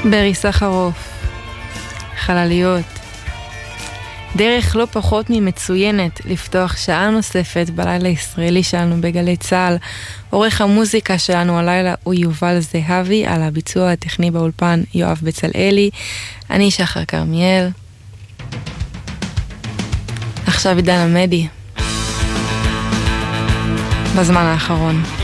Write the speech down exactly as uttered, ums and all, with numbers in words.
ברי סחרוף, חלליות. דרך לא פחות ממצוינת לפתוח שעה נוספת בלילה הישראלי שלנו בגלי צהל. עורך המוזיקה שלנו הלילה הוא יובל זהבי, על הביצוע הטכני באולפן יואב בצלאלי. אני שחר קרמיאל. עכשיו עידן עמדי בזמן האחרון.